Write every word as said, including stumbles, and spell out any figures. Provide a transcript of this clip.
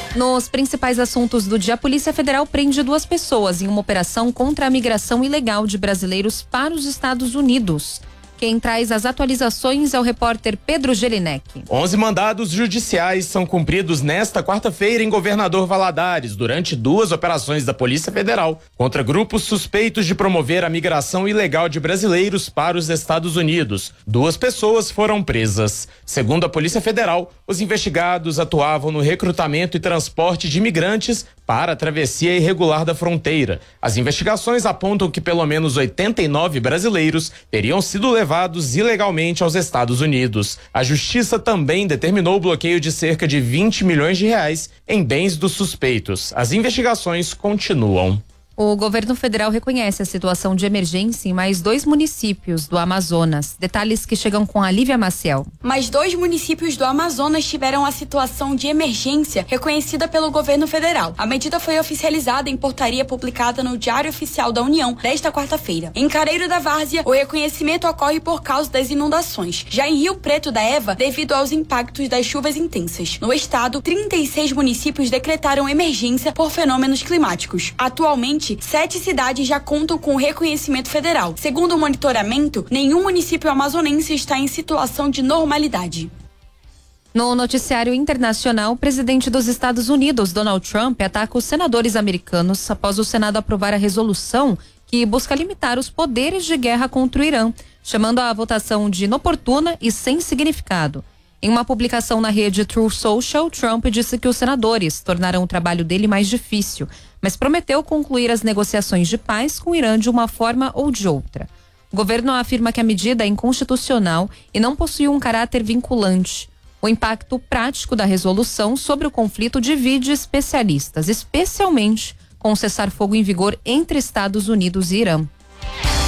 Nos principais assuntos do dia, a Polícia Federal prende duas pessoas em uma operação contra a migração ilegal de brasileiros para os Estados Unidos. Quem traz as atualizações é o repórter Pedro Gelinek. Onze mandados judiciais são cumpridos nesta quarta-feira em Governador Valadares, durante duas operações da Polícia Federal contra grupos suspeitos de promover a migração ilegal de brasileiros para os Estados Unidos. Duas pessoas foram presas. Segundo a Polícia Federal, os investigados atuavam no recrutamento e transporte de imigrantes para a travessia irregular da fronteira. As investigações apontam que pelo menos oitenta e nove brasileiros teriam sido levados ilegalmente aos Estados Unidos. A Justiça também determinou o bloqueio de cerca de vinte milhões de reais em bens dos suspeitos. As investigações continuam. O governo federal reconhece a situação de emergência em mais dois municípios do Amazonas. Detalhes que chegam com a Lívia Maciel. Mais dois municípios do Amazonas tiveram a situação de emergência reconhecida pelo governo federal. A medida foi oficializada em portaria publicada no Diário Oficial da União desta quarta-feira. Em Careiro da Várzea, o reconhecimento ocorre por causa das inundações. Já em Rio Preto da Eva, devido aos impactos das chuvas intensas. No estado, trinta e seis municípios decretaram emergência por fenômenos climáticos. Atualmente, sete cidades já contam com o reconhecimento federal. Segundo o monitoramento, nenhum município amazonense está em situação de normalidade. No noticiário internacional, o presidente dos Estados Unidos, Donald Trump, ataca os senadores americanos após o Senado aprovar a resolução que busca limitar os poderes de guerra contra o Irã, chamando a votação de inoportuna e sem significado. Em uma publicação na rede Truth Social, Trump disse que os senadores tornaram o trabalho dele mais difícil, mas prometeu concluir as negociações de paz com o Irã de uma forma ou de outra. O governo afirma que a medida é inconstitucional e não possui um caráter vinculante. O impacto prático da resolução sobre o conflito divide especialistas, especialmente com o cessar-fogo em vigor entre Estados Unidos e Irã.